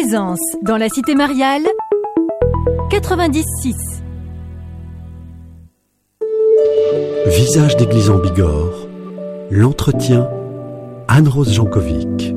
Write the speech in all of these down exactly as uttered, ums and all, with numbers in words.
Présence dans la cité mariale quatre-vingt-dix six. Visage d'église en Bigorre, l'entretien Anne-Rose Jankovic.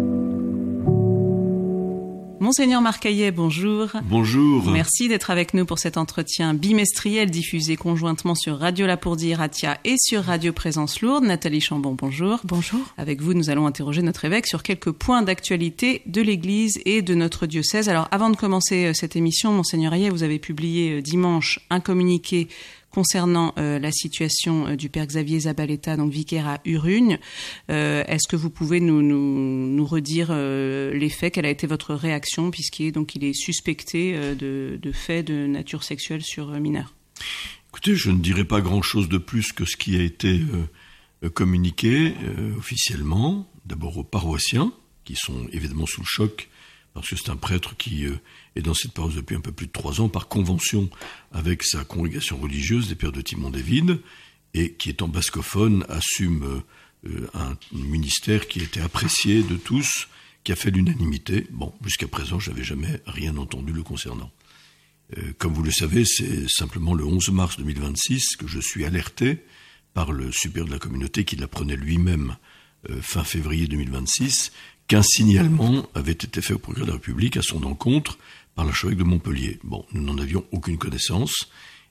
Monseigneur Marcaillet, bonjour. Bonjour. Merci d'être avec nous pour cet entretien bimestriel diffusé conjointement sur Radio Lapourdie Ratia et sur Radio Présence Lourdes. Nathalie Chambon, bonjour. Bonjour. Avec vous, nous allons interroger notre évêque sur quelques points d'actualité de l'Église et de notre diocèse. Alors, avant de commencer cette émission, Monseigneur Hayet, vous avez publié dimanche un communiqué concernant euh, la situation euh, du Père Xavier Zabaleta, donc vicaire à Urugne. Euh, est-ce que vous pouvez nous, nous, nous redire euh, les faits? Quelle a été votre réaction, puisqu'il est, donc, il est suspecté euh, de, de faits de nature sexuelle sur euh, mineurs? Écoutez, je ne dirai pas grand-chose de plus que ce qui a été euh, communiqué euh, officiellement, d'abord aux paroissiens, qui sont évidemment sous le choc, parce que c'est un prêtre qui euh, est dans cette paroisse depuis un peu plus de trois ans, par convention avec sa congrégation religieuse des Pères de Timon-David, et qui étant bascophone, assume euh, un ministère qui a été apprécié de tous, qui a fait l'unanimité. Bon, jusqu'à présent, je n'avais jamais rien entendu le concernant. Euh, comme vous le savez, c'est simplement le onze mars deux mille vingt-six que je suis alerté par le supérieur de la communauté, qui l'apprenait lui-même euh, fin février deux mille vingt-six, qu'un signalement avait été fait au procureur de la République à son encontre par l'archevêque de Montpellier. Bon, nous n'en avions aucune connaissance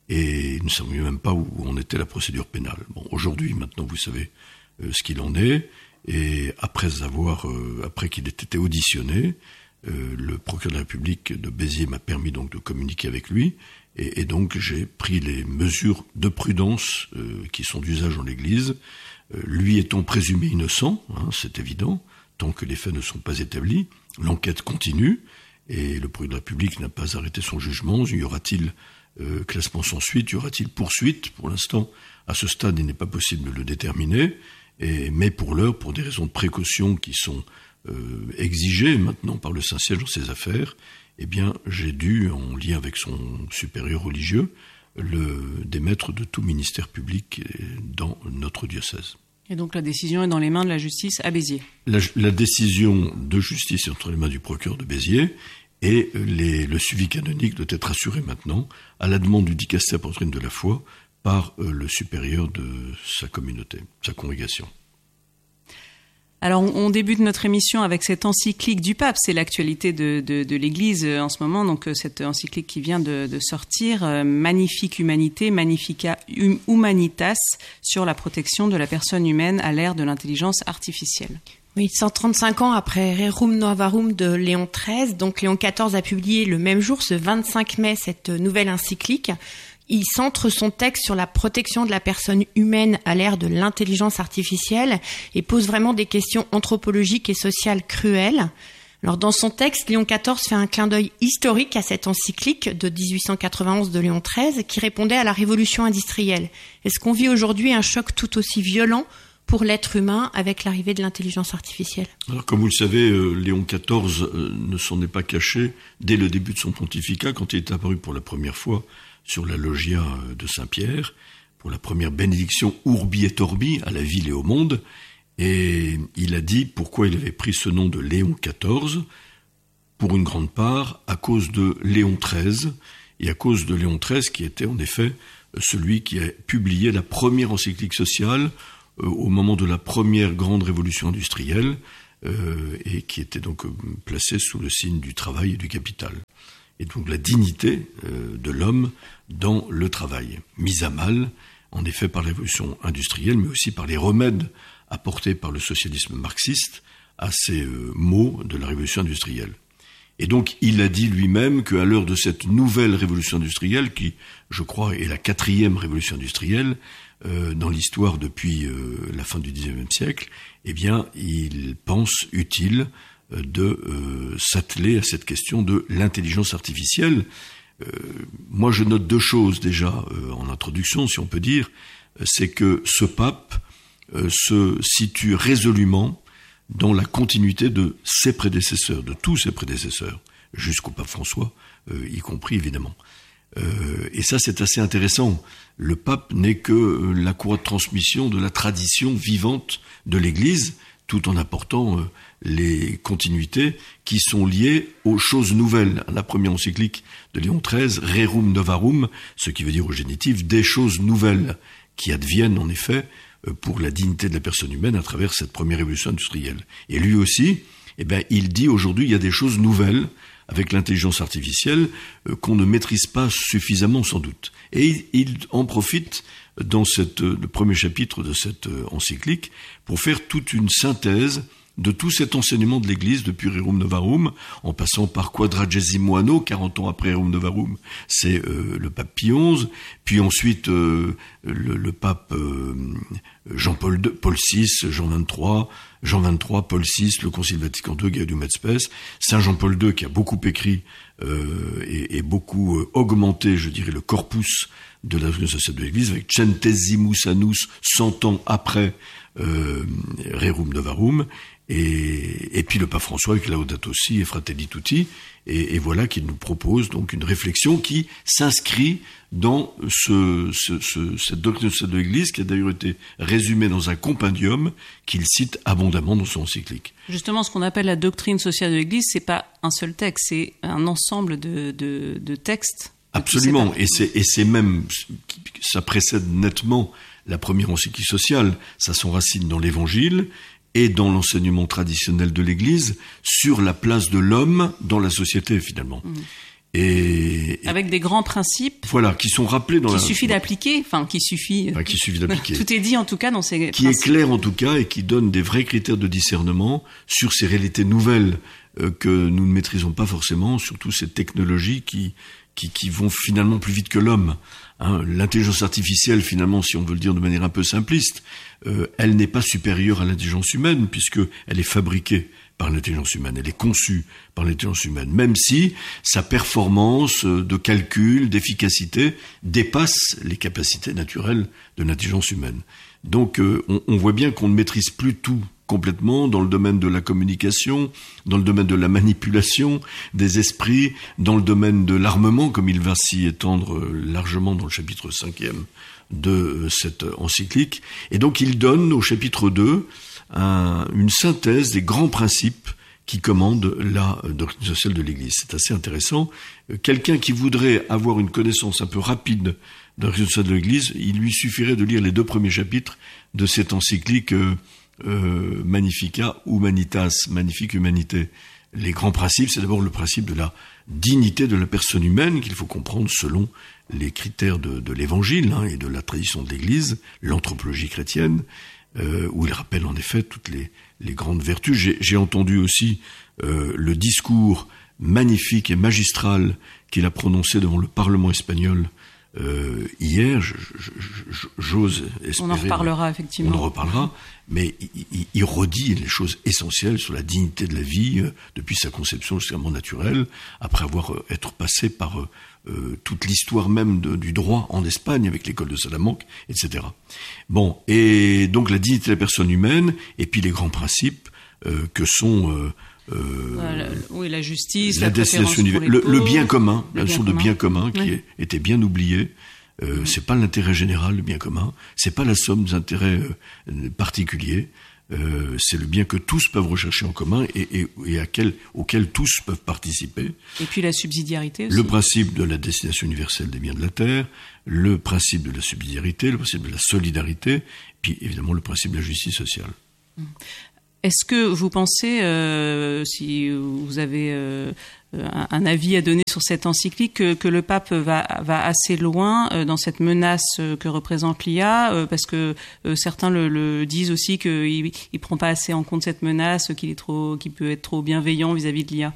et nous ne savions même pas où en était la procédure pénale. Bon, aujourd'hui, maintenant, vous savez euh, ce qu'il en est, et après avoir, euh, après qu'il ait été auditionné, euh, le procureur de la République de Béziers m'a permis donc de communiquer avec lui, et, et donc j'ai pris les mesures de prudence euh, qui sont d'usage dans l'Église. Euh, lui étant présumé innocent, hein, c'est évident. Tant que les faits ne sont pas établis, l'enquête continue et le procureur de la République n'a pas arrêté son jugement. Y aura-t-il euh, classement sans suite? Y aura-t-il poursuite? Pour l'instant, à ce stade, il n'est pas possible de le déterminer. Et, mais pour l'heure, pour des raisons de précaution qui sont euh, exigées maintenant par le Saint-Siège dans ces affaires, eh bien, j'ai dû, en lien avec son supérieur religieux, le démettre de tout ministère public dans notre diocèse. Et donc la décision est dans les mains de la justice à Béziers. La, la décision de justice est entre les mains du procureur de Béziers et les, le suivi canonique doit être assuré maintenant, à la demande du dicaster pour la doctrine de la foi, par euh, le supérieur de sa communauté, sa congrégation. Alors, on débute notre émission avec cette encyclique du pape. C'est l'actualité de, de, de l'Église en ce moment. Donc, cette encyclique qui vient de, de sortir, euh, Magnifique Humanité, Magnifica Humanitas, sur la protection de la personne humaine à l'ère de l'intelligence artificielle. Oui, cent trente-cinq ans après Rerum Novarum de Léon treize, donc Léon quatorze a publié le même jour, ce vingt-cinq mai, cette nouvelle encyclique. Il centre son texte sur la protection de la personne humaine à l'ère de l'intelligence artificielle et pose vraiment des questions anthropologiques et sociales cruelles. Alors, dans son texte, Léon quatorze fait un clin d'œil historique à cette encyclique de dix-huit cent quatre-vingt-onze de Léon treize qui répondait à la révolution industrielle. Est-ce qu'on vit aujourd'hui un choc tout aussi violent pour l'être humain avec l'arrivée de l'intelligence artificielle? Alors, comme vous le savez, euh, Léon quatorze euh, ne s'en est pas caché dès le début de son pontificat, quand il est apparu pour la première fois sur la loggia de Saint-Pierre, pour la première bénédiction Urbi et Orbi à la ville et au monde, et il a dit pourquoi il avait pris ce nom de Léon quatorze, pour une grande part à cause de Léon treize, et à cause de Léon treize qui était en effet celui qui a publié la première encyclique sociale euh, au moment de la première grande révolution industrielle, euh, et qui était donc euh, placée sous le signe du travail et du capital. Et donc la dignité euh, de l'homme dans le travail, mise à mal, en effet, par la révolution industrielle, mais aussi par les remèdes apportés par le socialisme marxiste à ces euh, maux de la révolution industrielle. Et donc, il a dit lui-même qu'à l'heure de cette nouvelle révolution industrielle, qui, je crois, est la quatrième révolution industrielle euh, dans l'histoire depuis euh, la fin du dix-neuvième siècle, eh bien, il pense utile de euh, s'atteler à cette question de l'intelligence artificielle. Euh, moi, je note deux choses déjà euh, en introduction, si on peut dire. C'est que ce pape euh, se situe résolument dans la continuité de ses prédécesseurs, de tous ses prédécesseurs, jusqu'au pape François, euh, y compris évidemment. Euh, et ça, c'est assez intéressant. Le pape n'est que la courroie de transmission de la tradition vivante de l'Église, tout en apportant euh, les continuités qui sont liées aux choses nouvelles. La première encyclique de Léon treize, Rerum Novarum, ce qui veut dire au génitif des choses nouvelles qui adviennent en effet pour la dignité de la personne humaine à travers cette première révolution industrielle. Et lui aussi, eh ben, il dit aujourd'hui il y a des choses nouvelles avec l'intelligence artificielle euh, qu'on ne maîtrise pas suffisamment sans doute. Et il, il en profite dans cette, le premier chapitre de cette euh, encyclique pour faire toute une synthèse de tout cet enseignement de l'Église depuis Rerum Novarum, en passant par Quadragesimo Anno, quarante ans après Rerum Novarum, c'est euh, le pape Pie onze, puis ensuite euh, le, le pape euh, Jean-Paul deux, Paul six, Jean vingt-trois, Jean vingt-trois, Paul six, le Concile Vatican deux, Gaudium et Spes, Saint Jean-Paul deux qui a beaucoup écrit euh, et, et beaucoup euh, augmenté, je dirais, le corpus de la doctrine sociale de l'Église, avec Centesimus Annus, cent ans après euh, Rerum Novarum, et, et puis le pape François avec Laudato Si et Fratelli Tutti, et, et voilà qu'il nous propose donc une réflexion qui s'inscrit dans ce, ce, ce, cette doctrine sociale de l'Église qui a d'ailleurs été résumée dans un compendium qu'il cite abondamment dans son encyclique. Justement, ce qu'on appelle la doctrine sociale de l'Église, c'est pas un seul texte, c'est un ensemble de, de, de textes. Absolument, et c'est, et c'est même, ça précède nettement la première encyclique sociale, ça s'enracine dans l'Évangile et dans l'enseignement traditionnel de l'Église sur la place de l'homme dans la société finalement. Mmh. Et, et avec des grands principes, voilà, qui sont rappelés dans qui la. Qui suffit d'appliquer, enfin qui suffit. Enfin, qui suffit d'appliquer. Tout est dit en tout cas dans ces. Qui principes. Est clair en tout cas et qui donne des vrais critères de discernement sur ces réalités nouvelles euh, que nous ne maîtrisons pas forcément, surtout ces technologies qui qui, qui vont finalement plus vite que l'homme. Hein, l'intelligence artificielle, finalement, si on veut le dire de manière un peu simpliste, euh, elle n'est pas supérieure à l'intelligence humaine puisque elle est fabriquée par l'intelligence humaine, elle est conçue par l'intelligence humaine, même si sa performance de calcul, d'efficacité dépasse les capacités naturelles de l'intelligence humaine. Donc euh, on, on voit bien qu'on ne maîtrise plus tout complètement dans le domaine de la communication, dans le domaine de la manipulation des esprits, dans le domaine de l'armement, comme il va s'y étendre largement dans le chapitre cinquième de cette encyclique. Et donc il donne au chapitre deux un, une synthèse des grands principes qui commandent la doctrine sociale de l'Église. C'est assez intéressant. Quelqu'un qui voudrait avoir une connaissance un peu rapide de la doctrine sociale de l'Église, il lui suffirait de lire les deux premiers chapitres de cette encyclique euh, Euh, Magnificat Humanitas, magnifique humanité. Les grands principes, c'est d'abord le principe de la dignité de la personne humaine qu'il faut comprendre selon les critères de, de l'Évangile hein, et de la tradition de l'Église, l'anthropologie chrétienne, euh, où il rappelle en effet toutes les, les grandes vertus. J'ai, j'ai entendu aussi euh, le discours magnifique et magistral qu'il a prononcé devant le Parlement espagnol Euh, hier, je, je, je, j'ose espérer... On en reparlera, effectivement. On en reparlera, mais il, il, il redit les choses essentielles sur la dignité de la vie, euh, depuis sa conception jusqu'à mon naturel, après avoir euh, être passé par euh, toute l'histoire même de, du droit en Espagne, avec l'école de Salamanque, et cetera. Bon, et donc la dignité de la personne humaine, et puis les grands principes euh, que sont... Euh, Euh, voilà, oui, la justice, la, la destination universelle, le, le bien commun, la notion de bien commun qui oui. est, était bien oubliée. Euh, oui. C'est pas l'intérêt général, le bien commun. C'est pas la somme des intérêts euh, particuliers. Euh, c'est le bien que tous peuvent rechercher en commun et, et, et à quel, auquel tous peuvent participer. Et puis la subsidiarité aussi. Le principe de la destination universelle des biens de la terre, le principe de la subsidiarité, le principe de la solidarité, puis évidemment le principe de la justice sociale. Mmh. Est-ce que vous pensez, euh, si vous avez euh, un, un avis à donner sur cette encyclique, que, que le pape va, va assez loin euh, dans cette menace que représente l'I A, euh, parce que euh, certains le, le disent aussi qu'il ne prend pas assez en compte cette menace, qu'il est trop, qu'il peut être trop bienveillant vis-à-vis de l'I A?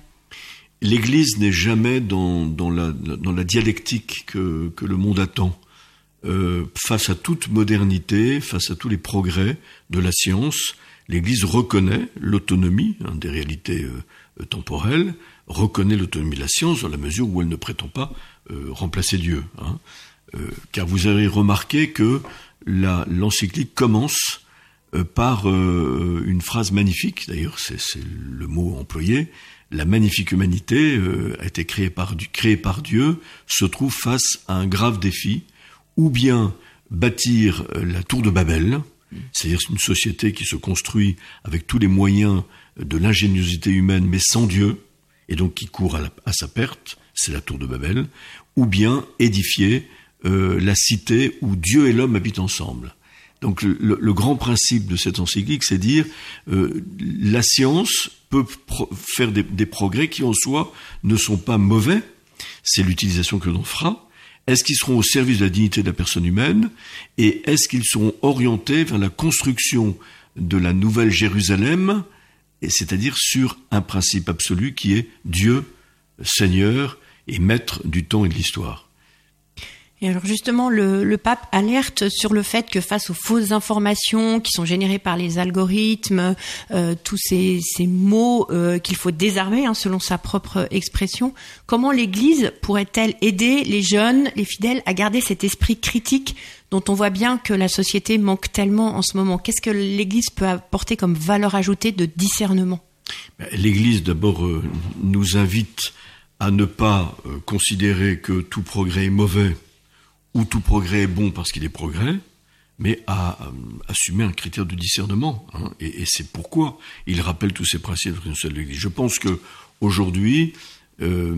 L'Église n'est jamais dans, dans, la, dans la dialectique que, que le monde attend. Euh, face à toute modernité, face à tous les progrès de la science, l'Église reconnaît l'autonomie hein, des réalités euh, temporelles, reconnaît l'autonomie de la science dans la mesure où elle ne prétend pas euh, remplacer Dieu. Hein. Euh, car vous avez remarqué que la, l'encyclique commence euh, par euh, une phrase magnifique, d'ailleurs c'est, c'est le mot employé, la magnifique humanité euh, a été créée par, créée par Dieu, se trouve face à un grave défi, ou bien bâtir euh, la tour de Babel, C'est-à-dire c'est une société qui se construit avec tous les moyens de l'ingéniosité humaine, mais sans Dieu, et donc qui court à, la, à sa perte, c'est la tour de Babel, ou bien édifier euh, la cité où Dieu et l'homme habitent ensemble. Donc le, le grand principe de cette encyclique, c'est dire euh, la science peut pro- faire des, des progrès qui en soi ne sont pas mauvais, c'est l'utilisation que l'on fera. Est-ce qu'ils seront au service de la dignité de la personne humaine, et est-ce qu'ils seront orientés vers la construction de la nouvelle Jérusalem, et c'est-à-dire sur un principe absolu qui est Dieu, Seigneur et maître du temps et de l'histoire. Et alors justement, le, le pape alerte sur le fait que face aux fausses informations qui sont générées par les algorithmes, euh, tous ces, ces mots euh, qu'il faut désarmer, hein, selon sa propre expression, comment l'Église pourrait-elle aider les jeunes, les fidèles, à garder cet esprit critique dont on voit bien que la société manque tellement en ce moment? Qu'est-ce que l'Église peut apporter comme valeur ajoutée de discernement? L'Église, d'abord, euh, nous invite à ne pas euh, considérer que tout progrès est mauvais, où tout progrès est bon parce qu'il est progrès, mais à euh, assumer un critère de discernement. Hein, et, et c'est pourquoi il rappelle tous ces principes de l'Église. Je pense que aujourd'hui, euh,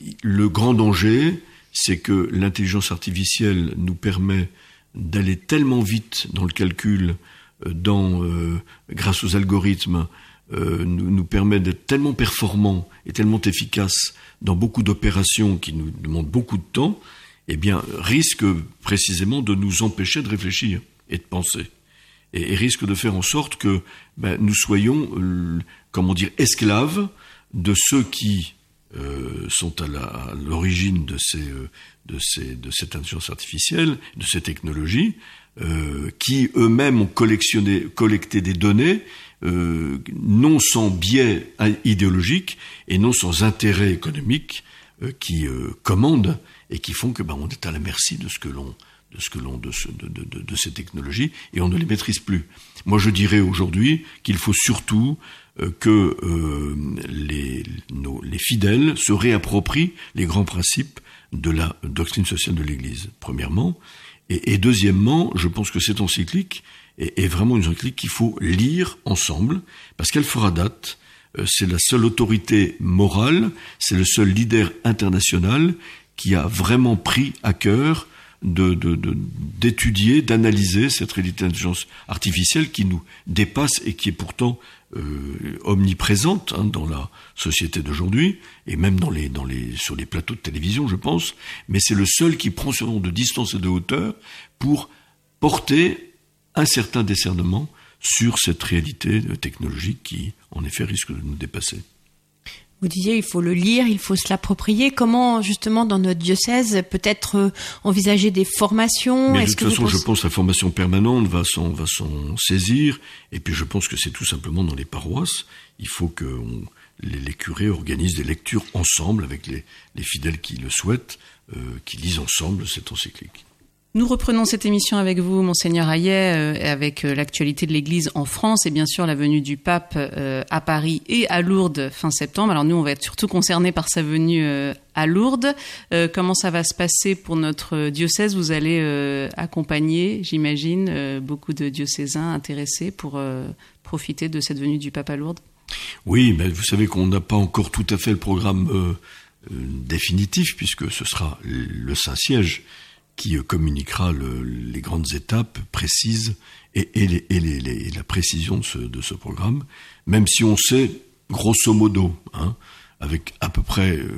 le grand danger, c'est que l'intelligence artificielle nous permet d'aller tellement vite dans le calcul, euh, dans, euh, grâce aux algorithmes, euh, nous, nous permet d'être tellement performants et tellement efficaces dans beaucoup d'opérations qui nous demandent beaucoup de temps, eh bien, risque précisément de nous empêcher de réfléchir et de penser. Et, et risque de faire en sorte que ben, nous soyons, euh, comment dire, esclaves de ceux qui euh, sont à, la, à l'origine de, ces, euh, de, ces, de cette intelligence artificielle, de ces technologies, euh, qui eux-mêmes ont collectionné, collecté des données, euh, non sans biais idéologiques et non sans intérêt économique, euh, qui euh, commandent et qui font que ben, on est à la merci de ce que l'on, de ce que l'on, de, ce, de, de, de, de ces technologies, et on ne les maîtrise plus. Moi, je dirais aujourd'hui qu'il faut surtout euh, que euh, les, nos, les fidèles se réapproprient les grands principes de la doctrine sociale de l'Église, premièrement, et, et deuxièmement, je pense que cette encyclique est, est vraiment une encyclique qu'il faut lire ensemble, parce qu'elle fera date. Euh, c'est la seule autorité morale, c'est le seul leader international qui a vraiment pris à cœur de, de, de, d'étudier, d'analyser cette réalité d'intelligence artificielle qui nous dépasse et qui est pourtant euh, omniprésente hein, dans la société d'aujourd'hui, et même dans les, dans les, sur les plateaux de télévision, je pense, mais c'est le seul qui prend ce nom de distance et de hauteur pour porter un certain discernement sur cette réalité technologique qui, en effet, risque de nous dépasser. Vous disiez, il faut le lire, il faut se l'approprier. Comment, justement, dans notre diocèse, peut-être euh, envisager des formations? Mais Est-ce de toute que façon, pensez... je pense que la formation permanente va s'en, va s'en saisir. Et puis, je pense que c'est tout simplement dans les paroisses. Il faut que on, les, les curés organisent des lectures ensemble avec les, les fidèles qui le souhaitent, euh, qui lisent ensemble cette encyclique. Nous reprenons cette émission avec vous, Monseigneur Hayet, euh, avec euh, l'actualité de l'Église en France et bien sûr la venue du pape euh, à Paris et à Lourdes fin septembre. Alors nous, on va être surtout concernés par sa venue euh, à Lourdes. Euh, comment ça va se passer pour notre diocèse? Vous allez euh, accompagner, j'imagine, euh, beaucoup de diocésains intéressés pour euh, profiter de cette venue du pape à Lourdes? Oui, mais vous savez qu'on n'a pas encore tout à fait le programme euh, euh, définitif, puisque ce sera le Saint-Siège qui communiquera le, les grandes étapes précises et, et, les, et, les, les, et la précision de ce, de ce programme, même si on sait, grosso modo, hein, avec à peu près euh,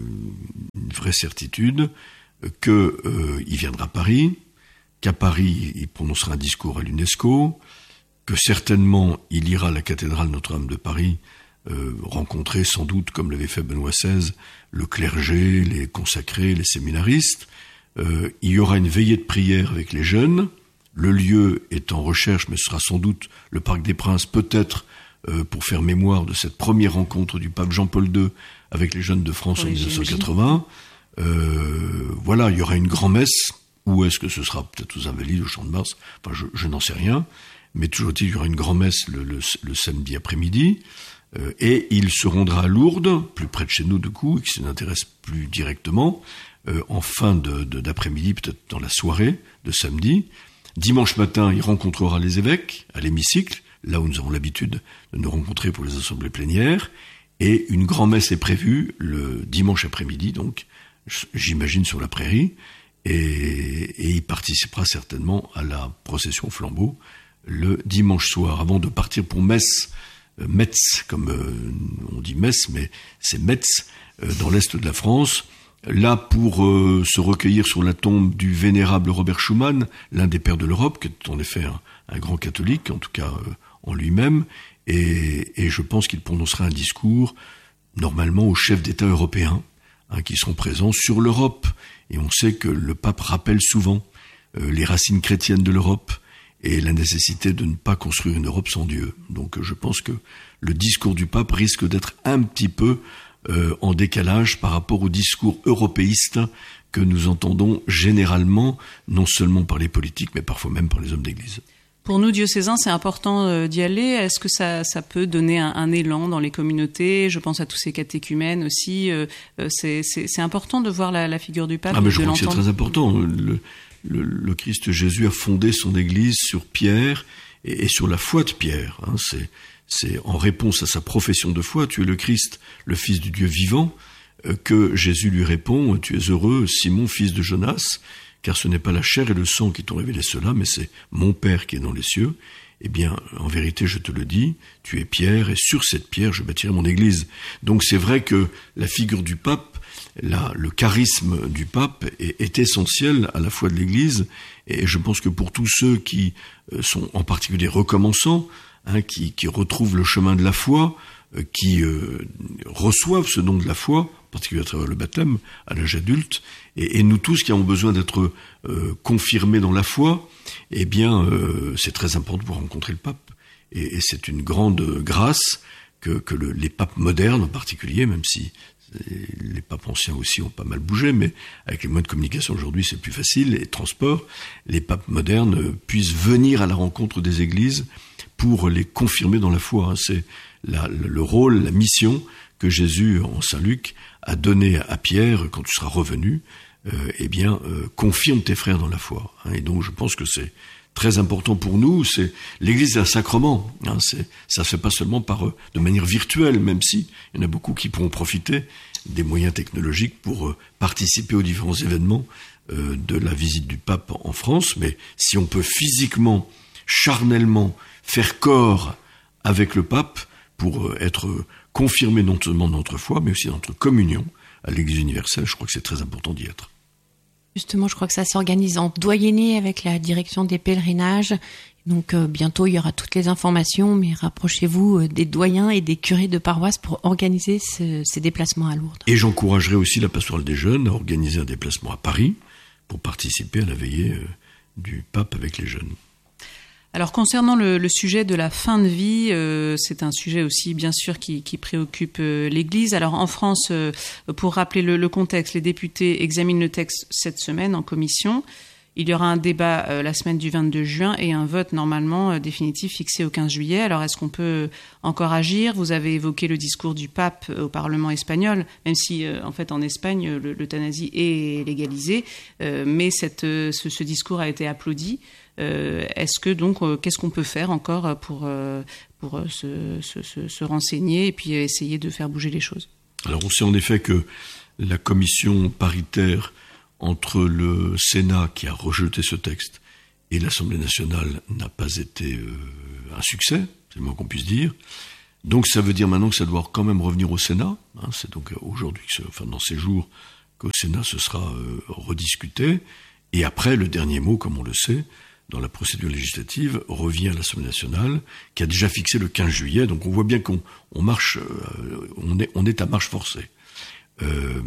une vraie certitude, qu'il euh, viendra à Paris, qu'à Paris, il prononcera un discours à l'UNESCO, que certainement il ira à la cathédrale Notre-Dame de Paris, euh, rencontrer sans doute, comme l'avait fait Benoît seize, le clergé, les consacrés, les séminaristes. Euh, il y aura une veillée de prière avec les jeunes. Le lieu est en recherche, mais ce sera sans doute le Parc des Princes, peut-être euh, pour faire mémoire de cette première rencontre du pape Jean-Paul deux avec les jeunes de France en dix-neuf cent quatre-vingts. Euh, voilà, il y aura une grand-messe. Ou est-ce que ce sera peut-être aux Invalides, au Champ de Mars? Enfin, je, je n'en sais rien. Mais toujours est-il, il y aura une grand-messe le, le, le samedi après-midi. Euh, et il se rendra à Lourdes, plus près de chez nous du coup, et qui s'y intéresse plus directement, euh, en fin de, de, d'après-midi, peut-être dans la soirée de samedi, Dimanche matin, il rencontrera les évêques à l'hémicycle, là où nous avons l'habitude de nous rencontrer pour les assemblées plénières, et une grand-messe est prévue le dimanche après-midi, donc j'imagine sur la prairie, et, et il participera certainement à la procession flambeau le dimanche soir, avant de partir pour Metz, euh, Metz, comme euh, on dit Metz, mais c'est Metz, euh, dans l'est de la France, là pour euh, se recueillir sur la tombe du vénérable Robert Schuman, l'un des pères de l'Europe, qui est en effet un, un grand catholique, en tout cas euh, en lui-même, et, et je pense qu'il prononcera un discours, normalement, aux chefs d'État européens, hein, qui sont présents sur l'Europe. Et on sait que le pape rappelle souvent euh, les racines chrétiennes de l'Europe, et la nécessité de ne pas construire une Europe sans Dieu. Donc je pense que le discours du pape risque d'être un petit peu euh, en décalage par rapport au discours européiste que nous entendons généralement, non seulement par les politiques, mais parfois même par les hommes d'église. Pour nous, diocésains, c'est important euh, d'y aller. Est-ce que ça, ça peut donner un, un élan dans les communautés ? Je pense à tous ces catéchumènes aussi. Euh, c'est, c'est, c'est important de voir la, la figure du pape. Ah, mais je de crois l'entendre. que c'est très important. Le, Le, le Christ Jésus a fondé son Église sur Pierre et, et sur la foi de Pierre. Hein. C'est, c'est en réponse à sa profession de foi, tu es le Christ, le Fils du Dieu vivant, euh, que Jésus lui répond, tu es heureux, Simon, fils de Jonas, car ce n'est pas la chair et le sang qui t'ont révélé cela, mais c'est mon Père qui est dans les cieux. Eh bien, en vérité, je te le dis, tu es Pierre, et sur cette pierre, je bâtirai mon Église. Donc c'est vrai que la figure du pape, Là, le charisme du pape est, est essentiel à la foi de l'Église, et je pense que pour tous ceux qui sont en particulier recommençants, hein, qui, qui retrouvent le chemin de la foi, euh, qui euh, reçoivent ce don de la foi, en particulier à travers le baptême, à l'âge adulte, et, et nous tous qui avons besoin d'être euh, confirmés dans la foi, eh bien, euh, c'est très important pour rencontrer le pape, et, et c'est une grande grâce que, que le, les papes modernes en particulier, même si les papes anciens aussi ont pas mal bougé, mais avec les moyens de communication aujourd'hui c'est plus facile, les transports, les papes modernes puissent venir à la rencontre des églises pour les confirmer dans la foi. C'est la, le rôle, la mission que Jésus en Saint Luc a donné à Pierre quand tu seras revenu, euh, eh bien euh, confirme tes frères dans la foi. Et donc je pense que c'est très important pour nous, c'est l'Église est un sacrement. Hein, c'est, ça se fait pas seulement par euh, de manière virtuelle, même si il y en a beaucoup qui pourront profiter des moyens technologiques pour euh, participer aux différents événements euh, de la visite du pape en France. Mais si on peut physiquement, charnellement faire corps avec le pape pour euh, être confirmé non seulement dans notre foi, mais aussi dans notre communion à l'Église universelle, je crois que c'est très important d'y être. Justement, je crois que ça s'organise en doyenné avec la direction des pèlerinages. Donc euh, bientôt, il y aura toutes les informations, mais rapprochez-vous euh, des doyens et des curés de paroisse pour organiser ce, ces déplacements à Lourdes. Et j'encouragerai aussi la pastorale des jeunes à organiser un déplacement à Paris pour participer à la veillée euh, du pape avec les jeunes. Alors concernant le, le sujet de la fin de vie, euh, c'est un sujet aussi bien sûr qui, qui préoccupe euh, l'Église. Alors en France, euh, pour rappeler le, le contexte, les députés examinent le texte cette semaine en commission. Il y aura un débat euh, la semaine du vingt-deux juin et un vote normalement euh, définitif fixé au quinze juillet. Alors est-ce qu'on peut encore agir ? Vous avez évoqué le discours du pape au Parlement espagnol, même si euh, en fait en Espagne le, l'euthanasie est légalisée, euh, mais cette, euh, ce, ce discours a été applaudi. Euh, est-ce que donc, euh, qu'est-ce qu'on peut faire encore pour, euh, pour euh, se, se, se, se renseigner et puis essayer de faire bouger les choses ? Alors on sait en effet que la commission paritaire entre le Sénat qui a rejeté ce texte et l'Assemblée nationale n'a pas été euh, un succès, c'est le moins qu'on puisse dire. Donc ça veut dire maintenant que ça doit quand même revenir au Sénat. Hein, c'est donc aujourd'hui, que ce, enfin dans ces jours, qu'au Sénat ce sera euh, rediscuté. Et après, le dernier mot, comme on le sait, dans la procédure législative, revient à l'Assemblée nationale, qui a déjà fixé le quinze juillet. Donc on voit bien qu'on on marche, euh, on, est, on est à marche forcée. Euh,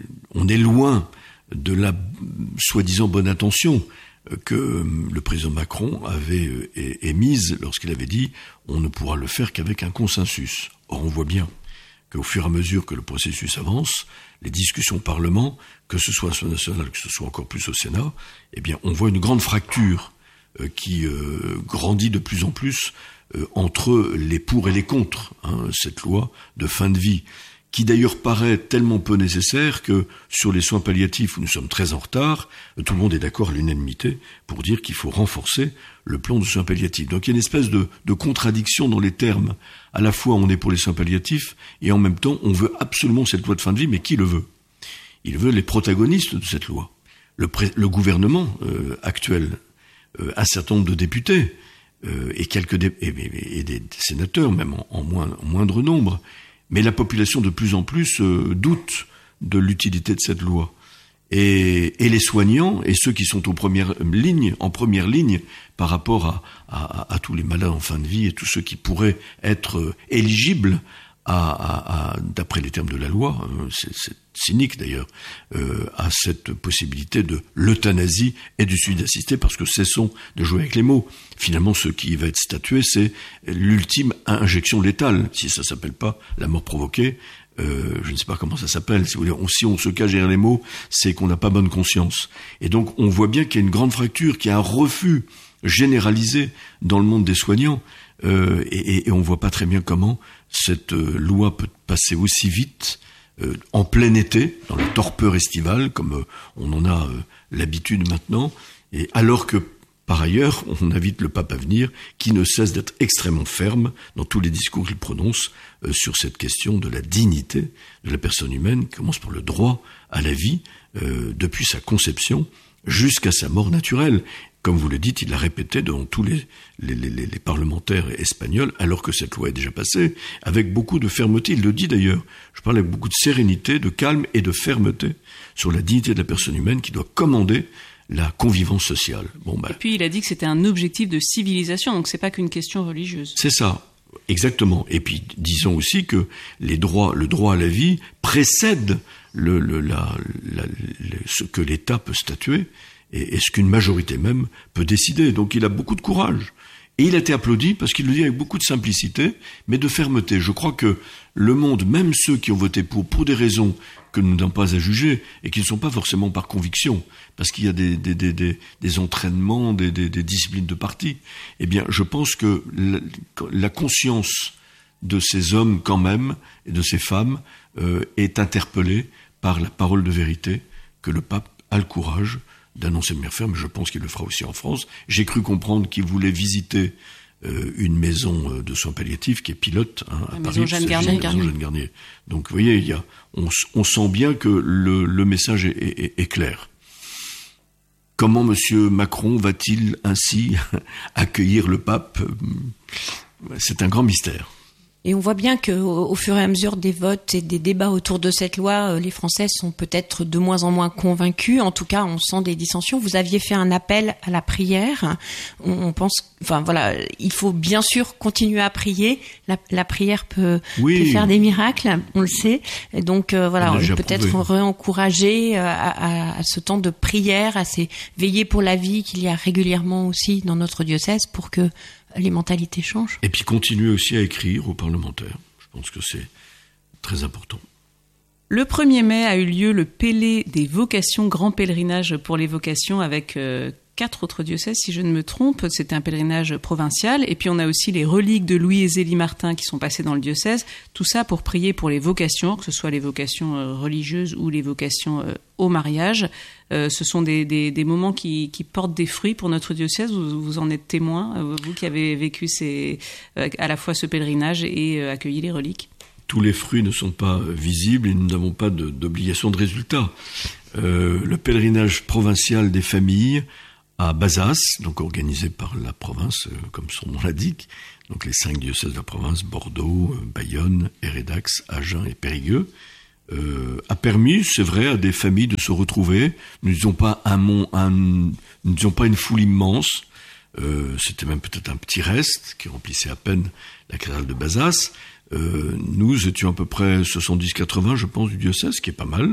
on est loin de la soi-disant bonne intention que le président Macron avait émise lorsqu'il avait dit « on ne pourra le faire qu'avec un consensus ». Or on voit bien qu'au fur et à mesure que le processus avance, les discussions au Parlement, que ce soit à l'Assemblée nationale, que ce soit encore plus au Sénat, eh bien on voit une grande fracture euh, qui euh, grandit de plus en plus euh, entre les pour et les contre, hein, cette loi de fin de vie qui d'ailleurs paraît tellement peu nécessaire que sur les soins palliatifs où nous sommes très en retard, tout le monde est d'accord à l'unanimité pour dire qu'il faut renforcer le plan de soins palliatifs. Donc il y a une espèce de, de contradiction dans les termes. À la fois on est pour les soins palliatifs et en même temps on veut absolument cette loi de fin de vie, mais qui le veut ? Il veut les protagonistes de cette loi. Le, pré, le gouvernement euh, actuel, euh, un certain nombre de députés euh, et quelques dé, et, et, et des sénateurs, même en, en, moins, en moindre nombre. Mais la population de plus en plus euh, doute de l'utilité de cette loi. Et, et les soignants et ceux qui sont aux premières lignes, en première ligne par rapport à, à, à tous les malades en fin de vie et tous ceux qui pourraient être euh, éligibles à, à, à, d'après les termes de la loi, euh, c'est, c'est cynique d'ailleurs, euh, à cette possibilité de l'euthanasie et du suicide assisté, parce que cessons de jouer avec les mots. Finalement, ce qui va être statué, c'est l'ultime injection létale. Si ça s'appelle pas la mort provoquée, euh, je ne sais pas comment ça s'appelle. Si, vous voulez, on, si on se cache derrière les mots, c'est qu'on n'a pas bonne conscience. Et donc, on voit bien qu'il y a une grande fracture, qu'il y a un refus généralisé dans le monde des soignants, euh, et, et on voit pas très bien comment cette euh, loi peut passer aussi vite euh, en plein été, dans la torpeur estivale, comme euh, on en a euh, l'habitude maintenant, et alors que par ailleurs, on invite le pape à venir, qui ne cesse d'être extrêmement ferme dans tous les discours qu'il prononce euh, sur cette question de la dignité de la personne humaine, qui commence par le droit à la vie, euh, depuis sa conception jusqu'à sa mort naturelle. Comme vous le dites, il l'a répété devant tous les, les, les, les parlementaires espagnols, alors que cette loi est déjà passée, avec beaucoup de fermeté. Il le dit d'ailleurs. Je parle avec beaucoup de sérénité, de calme et de fermeté sur la dignité de la personne humaine qui doit commander la convivence sociale. Bon, ben, et puis il a dit que c'était un objectif de civilisation, donc c'est pas qu'une question religieuse. C'est ça, exactement. Et puis disons aussi que les droits, le droit à la vie précède le, le, la, la, le, ce que l'État peut statuer et, et ce qu'une majorité même peut décider. Donc il a beaucoup de courage. Et il a été applaudi parce qu'il le dit avec beaucoup de simplicité, mais de fermeté. Je crois que le monde, même ceux qui ont voté pour, pour des raisons que nous n'avons pas à juger, et qui ne sont pas forcément par conviction, parce qu'il y a des, des, des, des, des entraînements, des, des, des disciplines de parti, eh bien, je pense que la, la conscience de ces hommes, quand même, et de ces femmes, euh, est interpellée par la parole de vérité que le pape a le courage d'annoncer de manière ferme, je pense qu'il le fera aussi en France. J'ai cru comprendre qu'il voulait visiter euh, une maison de soins palliatifs qui est pilote hein, à la Paris. Maison Jeanne Garnier. Maison Jeanne Garnier. Donc, vous voyez, il y a, on, on sent bien que le, le message est, est, est clair. Comment Monsieur Macron va-t-il ainsi accueillir le pape ? C'est un grand mystère. Et on voit bien que, au, au fur et à mesure des votes et des débats autour de cette loi, les Français sont peut-être de moins en moins convaincus. En tout cas, on sent des dissensions. Vous aviez fait un appel à la prière. On, on pense, enfin voilà, il faut bien sûr continuer à prier. La, la prière peut, oui. peut faire des miracles, on le sait. Et donc euh, voilà, on peut peut-être réencourager à, à, à ce temps de prière, à ces veillées pour la vie qu'il y a régulièrement aussi dans notre diocèse, pour que les mentalités changent. Et puis continuer aussi à écrire aux parlementaires. Je pense que c'est très important. Le premier mai a eu lieu le Pélé des vocations, grand pèlerinage pour les vocations avec euh, quatre autres diocèses, si je ne me trompe. C'était un pèlerinage provincial. Et puis on a aussi les reliques de Louis et Zélie Martin qui sont passées dans le diocèse. Tout ça pour prier pour les vocations, que ce soit les vocations euh, religieuses ou les vocations euh, au mariage. Euh, ce sont des, des, des moments qui, qui portent des fruits pour notre diocèse. Vous, vous en êtes témoin, euh, vous qui avez vécu ces, euh, à la fois ce pèlerinage et euh, accueilli les reliques. Tous les fruits ne sont pas visibles et nous n'avons pas de, d'obligation de résultat. Euh, le pèlerinage provincial des familles à Bazas, donc organisé par la province, euh, comme son nom l'indique, donc les cinq diocèses de la province, Bordeaux, euh, Bayonne, Hérédax, Agen et Périgueux, euh, a permis, c'est vrai, à des familles de se retrouver. Nous n'étions pas un mont, un, nous n'étions pas une foule immense, euh, c'était même peut-être un petit reste qui remplissait à peine la cathédrale de Bazas. Euh, nous étions à peu près soixante-dix à quatre-vingts, je pense, du diocèse, ce qui est pas mal.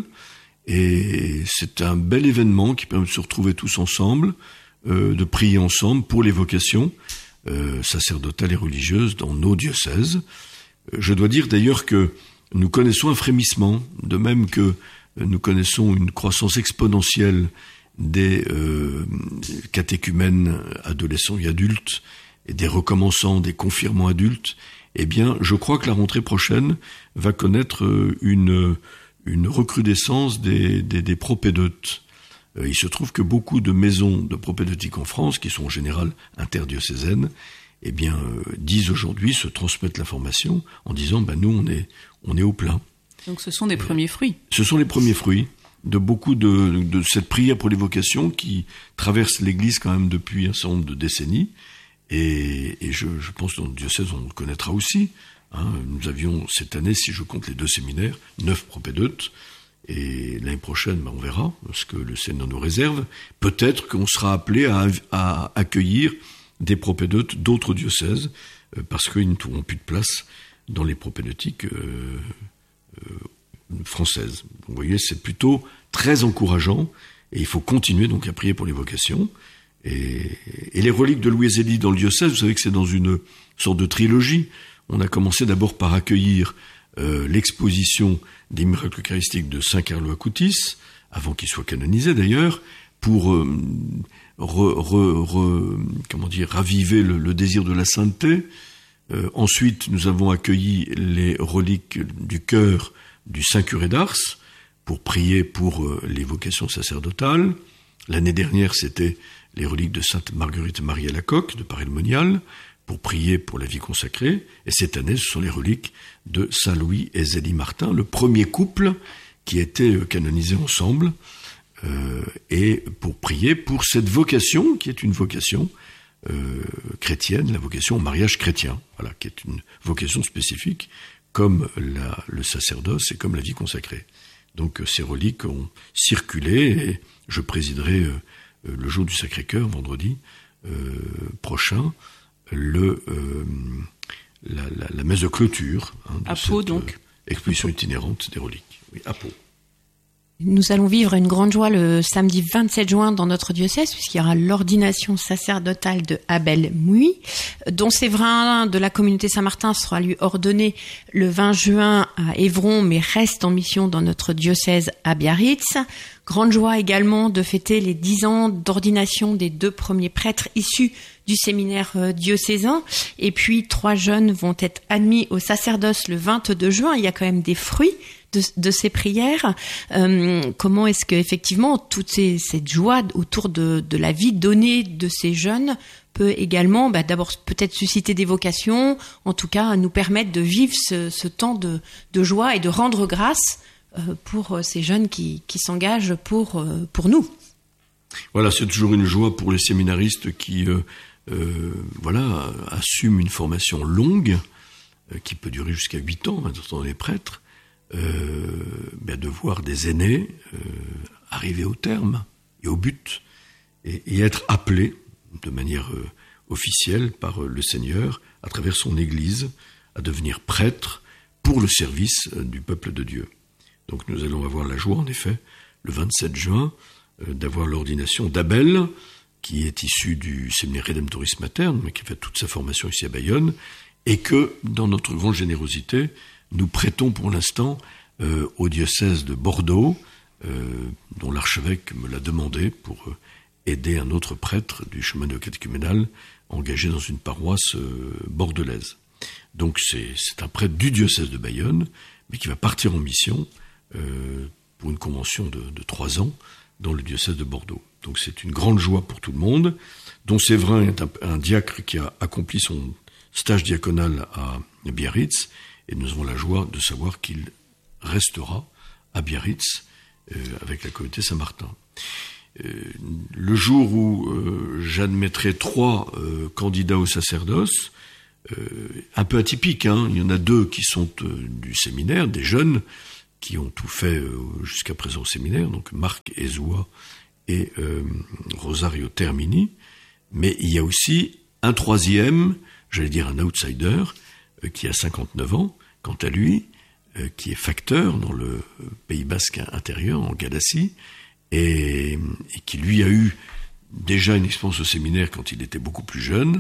Et c'est un bel événement qui permet de se retrouver tous ensemble, euh, de prier ensemble pour les vocations euh, sacerdotales et religieuses dans nos diocèses. Je dois dire d'ailleurs que nous connaissons un frémissement, de même que nous connaissons une croissance exponentielle des euh, catéchumènes adolescents et adultes, et des recommençants, des confirmants adultes, eh bien, je crois que la rentrée prochaine va connaître une, une recrudescence des, des, des propédeutes. Euh, il se trouve que beaucoup de maisons de propédeutique en France, qui sont en général interdiocésaines, eh bien, euh, disent aujourd'hui, se transmettent l'information en disant, ben, nous, on est, on est au plein. Donc ce sont des euh, premiers fruits. Ce sont les premiers fruits de beaucoup de, de cette prière pour les vocations qui traverse l'Église quand même depuis un certain nombre de décennies. Et, et je, je pense que dans le diocèse, on le connaîtra aussi. Hein. Nous avions cette année, si je compte les deux séminaires, neuf propédeutes. Et l'année prochaine, ben, on verra ce que le Seigneur nous réserve. Peut-être qu'on sera appelé à, à accueillir des propédeutes d'autres diocèses, euh, parce qu'ils ne trouveront plus de place dans les propédeutiques euh, euh, françaises. Vous voyez, c'est plutôt très encourageant, et il faut continuer donc à prier pour les vocations. Et, et les reliques de Louis Zélie dans le diocèse, vous savez que c'est dans une sorte de trilogie. On a commencé d'abord par accueillir euh, l'exposition des miracles eucharistiques de Saint Carlo Acutis, avant qu'il soit canonisé d'ailleurs, pour euh, re, re, re, comment dire, raviver le, le désir de la sainteté. Euh, ensuite, nous avons accueilli les reliques du cœur du Saint Curé d'Ars, pour prier pour euh, les vocations sacerdotales. L'année dernière, c'était les reliques de Sainte Marguerite Marie Alacoque, de Paray-le-Monial, pour prier pour la vie consacrée. Et cette année, ce sont les reliques de Saint Louis et Zélie Martin, le premier couple qui a été canonisé ensemble, euh, et pour prier pour cette vocation, qui est une vocation euh, chrétienne, la vocation au mariage chrétien, voilà, qui est une vocation spécifique, comme la, le sacerdoce et comme la vie consacrée. Donc ces reliques ont circulé, et je présiderai euh, le jour du Sacré-Cœur, vendredi euh, prochain, le, euh, la, la, la messe de clôture hein, de à cette Pau, donc. Euh, exposition itinérante des reliques. Oui, à Pau. Nous allons vivre une grande joie le samedi vingt-sept juin dans notre diocèse, puisqu'il y aura l'ordination sacerdotale de Abel Mouy, dont Séverin de la communauté Saint-Martin sera lui ordonné le vingt juin à Évron, mais reste en mission dans notre diocèse à Biarritz. Grande joie également de fêter les dix ans d'ordination des deux premiers prêtres issus du séminaire diocésain. Et puis, trois jeunes vont être admis au sacerdoce le vingt-deux juin. Il y a quand même des fruits de, de ces prières. Euh, comment est-ce que, effectivement, toute ces, cette joie autour de, de la vie donnée de ces jeunes peut également, bah, d'abord peut-être susciter des vocations, en tout cas nous permettre de vivre ce, ce temps de, de joie et de rendre grâce pour ces jeunes qui, qui s'engagent pour, pour nous. Voilà, c'est toujours une joie pour les séminaristes qui euh, euh, voilà, assument une formation longue, euh, qui peut durer jusqu'à huit ans, dans les prêtres, euh, ben de voir des aînés euh, arriver au terme et au but, et, et être appelés de manière euh, officielle par euh, le Seigneur, à travers son Église, à devenir prêtres pour le service euh, du peuple de Dieu. Donc nous allons avoir la joie, en effet, le vingt-sept juin, euh, d'avoir l'ordination d'Abel, qui est issu du séminaire Redemptoris Mater, mais qui a fait toute sa formation ici à Bayonne, et que, dans notre grande générosité, nous prêtons pour l'instant euh, au diocèse de Bordeaux, euh, dont l'archevêque me l'a demandé pour euh, aider un autre prêtre du chemin néo-catéchuménal engagé dans une paroisse euh, bordelaise. Donc c'est, c'est un prêtre du diocèse de Bayonne, mais qui va partir en mission Euh, pour une convention de, de trois ans dans le diocèse de Bordeaux. Donc c'est une grande joie pour tout le monde, dont Séverin est un, un diacre qui a accompli son stage diaconal à Biarritz, et nous avons la joie de savoir qu'il restera à Biarritz euh, avec la communauté Saint-Martin. Euh, le jour où euh, j'admettrai trois euh, candidats au sacerdoce, euh, un peu atypique, hein, il y en a deux qui sont euh, du séminaire, des jeunes, qui ont tout fait euh, jusqu'à présent au séminaire, donc Marc Ezoua et euh, Rosario Termini, mais il y a aussi un troisième, j'allais dire un outsider, euh, qui a cinquante-neuf ans, quant à lui, euh, qui est facteur dans le Pays Basque intérieur, en Gadacie, et, et qui lui a eu déjà une expérience au séminaire quand il était beaucoup plus jeune,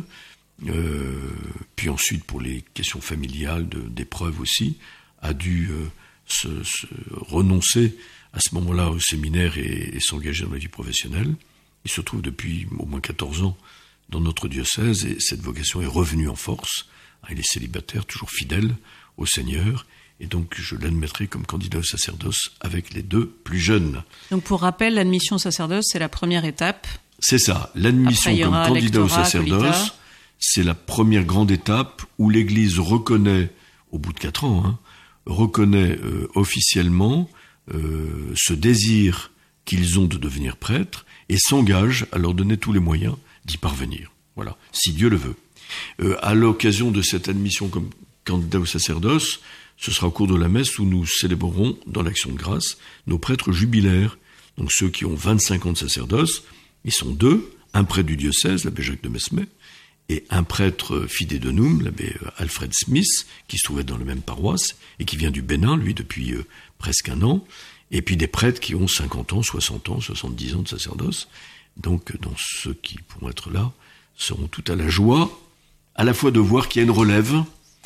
euh, puis ensuite pour les questions familiales, de, d'épreuves aussi, a dû... Euh, Se, se renoncer à ce moment-là au séminaire et, et s'engager dans la vie professionnelle. Il se trouve depuis au moins quatorze ans dans notre diocèse, et cette vocation est revenue en force Il est célibataire, toujours fidèle au Seigneur, et donc je l'admettrai comme candidat au sacerdoce avec les deux plus jeunes. Donc pour rappel, l'admission au sacerdoce, c'est la première étape. C'est ça, l'admission Après, comme candidat au sacerdoce, colita. C'est la première grande étape où l'Église reconnaît, au bout de quatre ans, hein, reconnaît euh, officiellement euh, ce désir qu'ils ont de devenir prêtres et s'engage à leur donner tous les moyens d'y parvenir. Voilà, si Dieu le veut. Euh, à l'occasion de cette admission comme candidat au sacerdoce, ce sera au cours de la messe où nous célébrerons, dans l'action de grâce, nos prêtres jubilaires. Donc ceux qui ont vingt-cinq ans de sacerdoce, ils sont deux, un prêtre du diocèse, l'abbé Jacques de Mesmer, et un prêtre fidé de Noum, l'abbé Alfred Smith, qui se trouvait dans la même paroisse, et qui vient du Bénin, lui, depuis euh, presque un an, et puis des prêtres qui ont cinquante ans, soixante ans, soixante-dix ans de sacerdoce. Donc, dont ceux qui pourront être là seront tout à la joie, à la fois de voir qu'il y a une relève,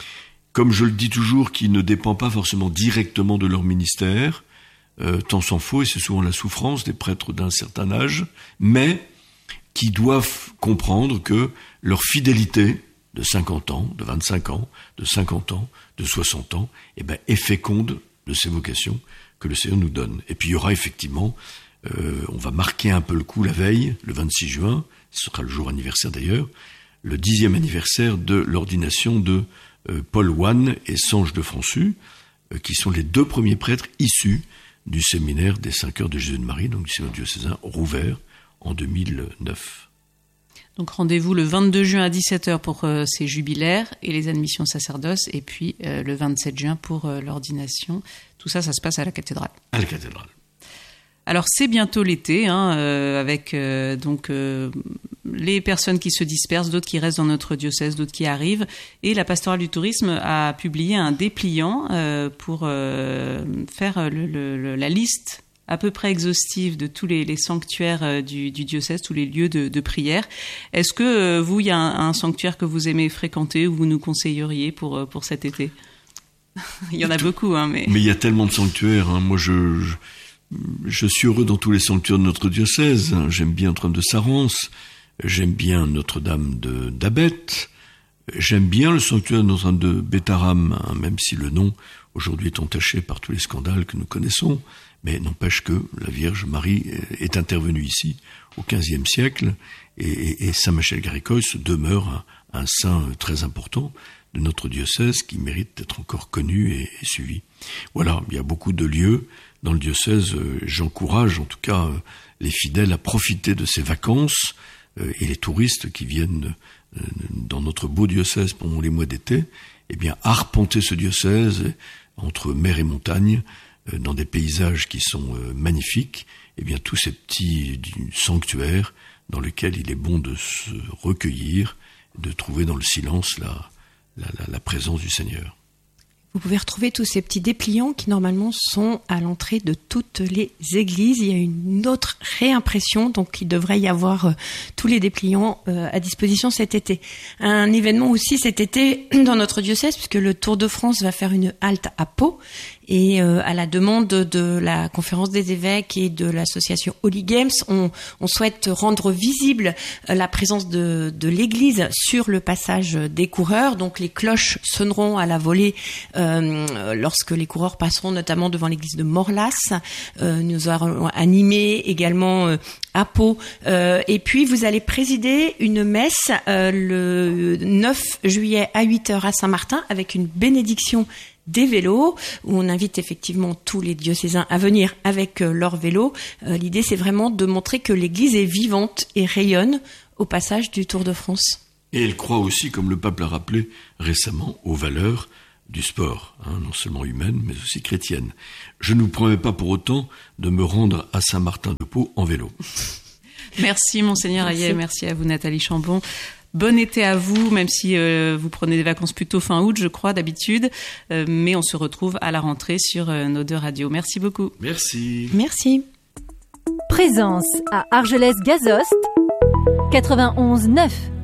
comme je le dis toujours, qui ne dépend pas forcément directement de leur ministère, euh, tant s'en faut, et c'est souvent la souffrance des prêtres d'un certain âge, mais qui doivent comprendre que leur fidélité de cinquante ans, de vingt-cinq ans, de cinquante ans, de soixante ans, eh ben, est féconde de ces vocations que le Seigneur nous donne. Et puis il y aura effectivement, euh, on va marquer un peu le coup la veille, le vingt-six juin, ce sera le jour anniversaire d'ailleurs, le dixième anniversaire de l'ordination de euh, Paul Wann et Sange de Françu, euh, qui sont les deux premiers prêtres issus du séminaire des cinq heures de Jésus de Marie, donc du séminaire diocésain rouvert en deux mille neuf. Donc rendez-vous le vingt-deux juin à dix-sept heures pour euh, ces jubilaires et les admissions sacerdoce, et puis euh, le vingt-sept juin pour euh, l'ordination. Tout ça, ça se passe à la cathédrale. À la cathédrale. Alors c'est bientôt l'été, hein, euh, avec euh, donc euh, les personnes qui se dispersent, d'autres qui restent dans notre diocèse, d'autres qui arrivent. Et la pastorale du tourisme a publié un dépliant euh, pour euh, faire le, le, la liste à peu près exhaustive de tous les, les sanctuaires euh, du, du diocèse, tous les lieux de, de prière. Est-ce que euh, vous, il y a un, un sanctuaire que vous aimez fréquenter ou vous nous conseilleriez pour, pour cet été ? Il y en a beaucoup, hein, mais... Mais il y a tellement de sanctuaires, hein. Moi, je... je... Je suis heureux dans tous les sanctuaires de notre diocèse. J'aime bien Notre-Dame de Sarance, j'aime bien Notre-Dame de d'Abette, j'aime bien le sanctuaire de Notre-Dame de Bétharram, hein, même si le nom aujourd'hui est entaché par tous les scandales que nous connaissons, mais n'empêche que la Vierge Marie est intervenue ici au quinzième siècle, et, et, et Saint Michel Garicois demeure un, un saint très important de notre diocèse qui mérite d'être encore connu et, et suivi. Voilà, il y a beaucoup de lieux dans le diocèse. Euh, j'encourage en tout cas euh, les fidèles à profiter de ces vacances euh, et les touristes qui viennent euh, dans notre beau diocèse pendant les mois d'été, eh bien arpenter ce diocèse euh, entre mer et montagne, euh, dans des paysages qui sont euh, magnifiques, eh bien tous ces petits sanctuaires dans lesquels il est bon de se recueillir, de trouver dans le silence la, la, la, la présence du Seigneur. Vous pouvez retrouver tous ces petits dépliants qui normalement sont à l'entrée de toutes les églises. Il y a une autre réimpression, donc il devrait y avoir euh, tous les dépliants euh, à disposition cet été. Un événement aussi cet été dans notre diocèse, puisque le Tour de France va faire une halte à Pau. Et euh, à la demande de la Conférence des évêques et de l'association Holy Games, on, on souhaite rendre visible euh, la présence de, de l'Église sur le passage des coureurs. Donc les cloches sonneront à la volée euh, lorsque les coureurs passeront notamment devant l'église de Morlas. Euh, nous aurons animé également euh, à Pau. Euh, et puis vous allez présider une messe euh, le neuf juillet à huit heures à Saint-Martin avec une bénédiction des vélos, où on invite effectivement tous les diocésains à venir avec euh, leur vélo. Euh, l'idée, c'est vraiment de montrer que l'Église est vivante et rayonne au passage du Tour de France. Et elle croit aussi, comme le pape l'a rappelé récemment, aux valeurs du sport, hein, non seulement humaines, mais aussi chrétiennes. Je ne vous promets pas pour autant de me rendre à Saint-Martin-de-Pau en vélo. Merci, Monseigneur Hayet, merci à vous, Nathalie Chambon. Bon été à vous, même si euh, vous prenez des vacances plutôt fin août, je crois, d'habitude. Euh, mais on se retrouve à la rentrée sur euh, nos deux radios. Merci beaucoup. Merci. Merci. Présence à Argelès-Gazost, quatre-vingt-onze neuf.